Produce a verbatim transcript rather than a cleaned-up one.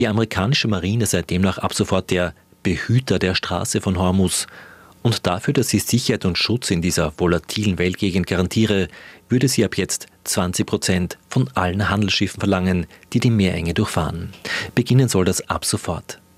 Die amerikanische Marine sei demnach ab sofort der Behüter der Straße von Hormuz. Und dafür, dass sie Sicherheit und Schutz in dieser volatilen Weltgegend garantiere, würde sie ab jetzt zwanzig Prozent von allen Handelsschiffen verlangen, die die Meerenge durchfahren. Beginnen soll das ab sofort.